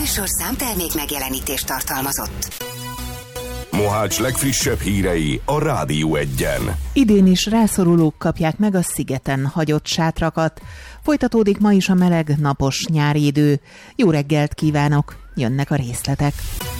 műsorszám termék megjelenítést tartalmazott. Mohács legfrissebb hírei a Rádió 1-en. Idén is rászorulók kapják meg a szigeten hagyott sátrakat. Folytatódik ma is a meleg, napos nyári idő. Jó reggelt kívánok! Jönnek a részletek.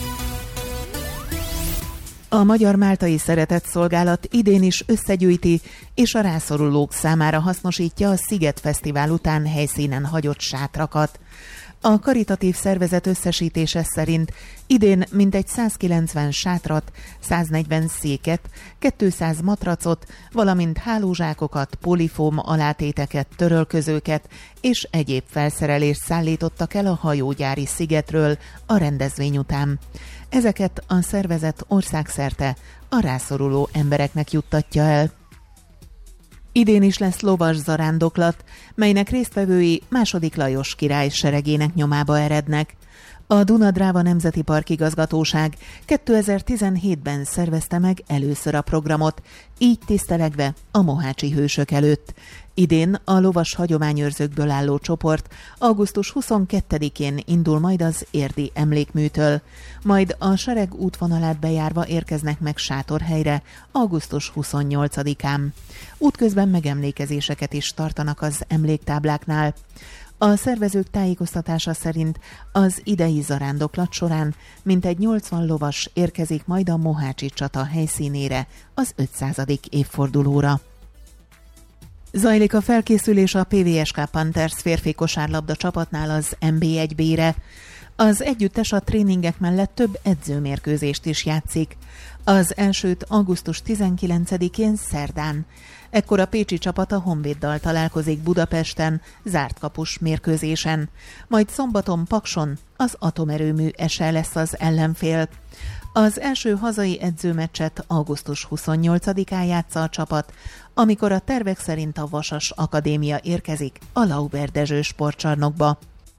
A Magyar Máltai Szeretetszolgálat idén is összegyűjti és a rászorulók számára hasznosítja a Sziget Fesztivál után helyszínen hagyott sátrakat. A karitatív szervezet összesítése szerint idén mintegy 190 sátrat, 140 széket, 200 matracot, valamint hálózsákokat, polifóm alátéteket, törölközőket és egyéb felszerelést szállítottak el a hajógyári szigetről a rendezvény után. Ezeket a szervezet országszerte a rászoruló embereknek juttatja el. Idén is lesz lovas zarándoklat, melynek résztvevői II. Lajos király seregének nyomába erednek. A Duna-Dráva Nemzeti Park Igazgatóság 2017-ben szervezte meg először a programot, így tisztelegve a mohácsi hősök előtt. Idén a lovas hagyományőrzőkből álló csoport augusztus 22-én indul majd az érdi emlékműtől, majd a sereg útvonalát bejárva érkeznek meg sátorhelyre augusztus 28-án. Útközben megemlékezéseket is tartanak az emléktábláknál. A szervezők tájékoztatása szerint az idei zarándoklat során mintegy 80 lovas érkezik majd a mohácsi csata helyszínére az 500. évfordulóra. Zajlik a felkészülés a PVSK Panthers férfi kosárlabda csapatnál az NB1B-re. Az együttes a tréningek mellett több edzőmérkőzést is játszik. Az elsőt augusztus 19-én szerdán. Ekkor a pécsi csapat a Honvéddal találkozik Budapesten, zárt kapus mérkőzésen. Majd szombaton Pakson az atomerőmű SE lesz az ellenfél. Az első hazai edzőmeccset augusztus 28-án játsza a csapat, amikor a tervek szerint a Vasas Akadémia érkezik a Lauber Dezső sportcsarnokba.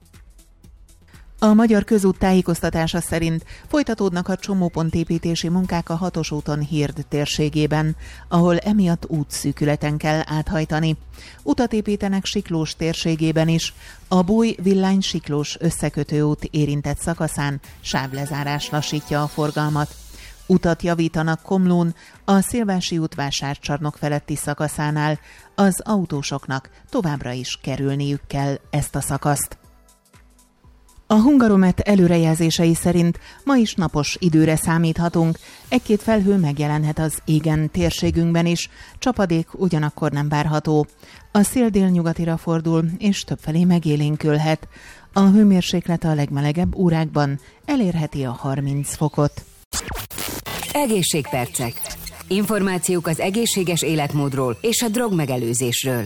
A Magyar Közút tájékoztatása szerint folytatódnak a csomópontépítési munkák a 6-os úton Hird térségében, ahol emiatt útszűkületen kell áthajtani. Utat építenek Siklós térségében is, a Búj-Villány-Siklós összekötőút érintett szakaszán sávlezárás lassítja a forgalmat. Utat javítanak Komlón, a Szilvási út vásárcsarnok feletti szakaszánál, az autósoknak továbbra is kerülniük kell ezt a szakaszt. A Hungaromet előrejelzései szerint ma is napos időre számíthatunk, egy-két felhő megjelenhet az égen térségünkben is, csapadék ugyanakkor nem várható. A szél délnyugatira fordul, és többfelé megélénkülhet. A hőmérséklet a legmelegebb órákban elérheti a 30 fokot. Egészségpercek. Információk az egészséges életmódról és a drogmegelőzésről.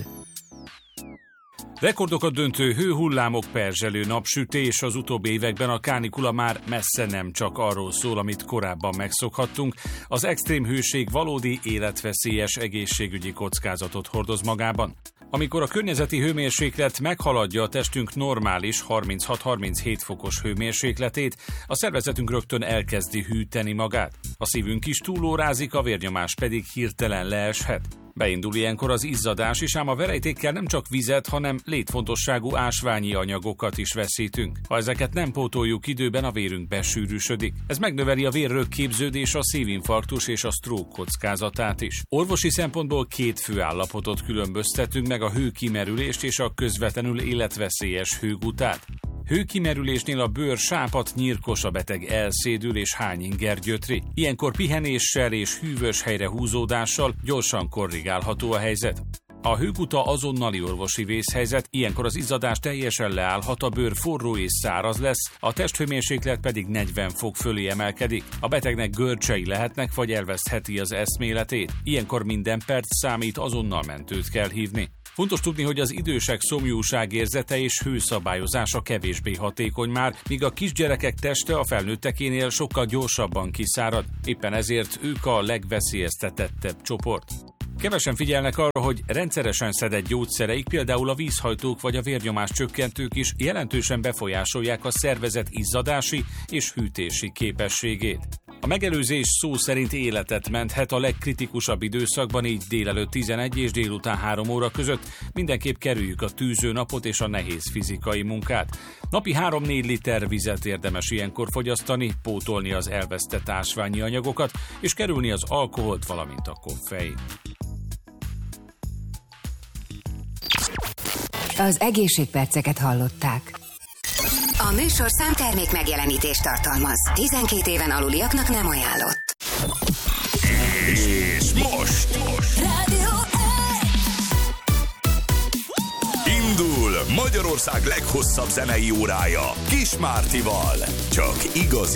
Rekordokat döntő hőhullámok, perzselő napsütés, az utóbbi években a kánikula már messze nem csak arról szól, amit korábban megszokhattunk. Az extrém hőség valódi életveszélyes egészségügyi kockázatot hordoz magában. Amikor a környezeti hőmérséklet meghaladja a testünk normális 36-37 fokos hőmérsékletét, a szervezetünk rögtön elkezdi hűteni magát. A szívünk is túlórázik, a vérnyomás pedig hirtelen leeshet. Beindul ilyenkor az izzadás is, ám a verejtékkel nem csak vizet, hanem létfontosságú ásványi anyagokat is veszítünk. Ha ezeket nem pótoljuk időben, a vérünk besűrűsödik. Ez megnöveli a vérrögképződés, a szívinfarktus és a stroke kockázatát is. Orvosi szempontból két fő állapotot különböztetünk meg, a hőkimerülést és a közvetlenül életveszélyes hőgutát. Hőkimerülésnél a bőr sápadt, nyírkos, a beteg elszédül és hányinger gyötri. Ilyenkor pihenéssel és hűvös helyre húzódással gyorsan korrigálható a helyzet. A hőguta azonnali orvosi vészhelyzet, ilyenkor az izzadás teljesen leállhat, a bőr forró és száraz lesz, a testhőmérséklet pedig 40 fok fölé emelkedik. A betegnek görcsei lehetnek, vagy elvesztheti az eszméletét. Ilyenkor minden perc számít, azonnal mentőt kell hívni. Fontos tudni, hogy az idősek szomjúságérzete és hőszabályozása kevésbé hatékony már, míg a kisgyerekek teste a felnőttekénél sokkal gyorsabban kiszárad. Éppen ezért ők a legveszélyeztetettebb csoport. Kevesen figyelnek arra, hogy rendszeresen szedett gyógyszereik, például a vízhajtók vagy a vérnyomás csökkentők is jelentősen befolyásolják a szervezet izzadási és hűtési képességét. A megelőzés szó szerint életet menthet a legkritikusabb időszakban, így délelőtt 11 és délután 3 óra között. Mindenképp kerüljük a tűző napot és a nehéz fizikai munkát. Napi 3-4 liter vizet érdemes ilyenkor fogyasztani, pótolni az elvesztett ásványi anyagokat, és kerülni az alkoholt, valamint a koffeint. Az egészségperceket hallották. A műsorszám termék megjelenítést tartalmaz. 12 éven aluliaknak nem ajánlott. És most Rádió indul Magyarország leghosszabb zenei órája Kis Mártival. Csak igazi